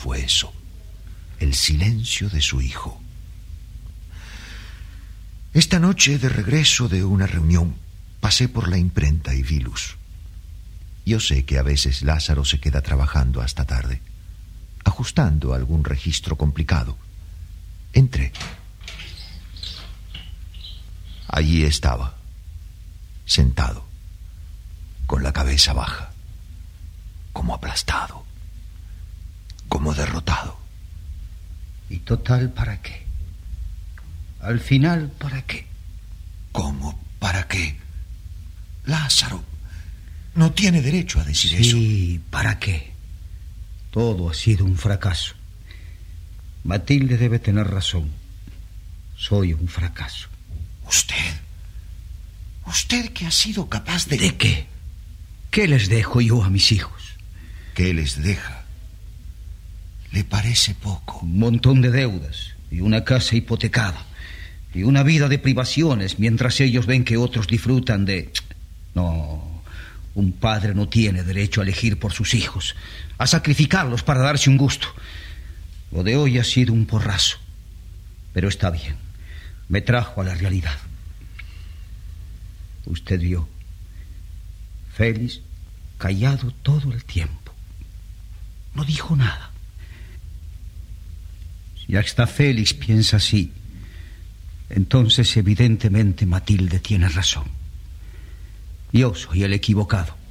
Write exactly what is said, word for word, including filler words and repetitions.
fue eso. El silencio de su hijo. Esta noche, de regreso de una reunión, pasé por la imprenta y vi luz. Yo sé que a veces Lázaro se queda trabajando hasta tarde, ajustando algún registro complicado. Entré. Allí estaba, sentado, con la cabeza baja, como aplastado, como derrotado. ¿Y total para qué? Al final, ¿para qué? ¿Cómo para qué? Lázaro no tiene derecho a decir sí, eso. Sí, ¿para qué? Todo ha sido un fracaso. Matilde debe tener razón. Soy un fracaso. ¿Usted? ¿Usted que ha sido capaz de... ¿De qué? ¿Qué les dejo yo a mis hijos? ¿Qué les deja? ¿Le parece poco? Un montón de deudas y una casa hipotecada y una vida de privaciones mientras ellos ven que otros disfrutan de... No, un padre no tiene derecho a elegir por sus hijos, a sacrificarlos para darse un gusto. Lo de hoy ha sido un porrazo, pero está bien. Me trajo a la realidad. Usted vio. Félix callado todo el tiempo. No dijo nada. Si hasta Félix piensa así, entonces evidentemente Matilde tiene razón. Yo soy el equivocado.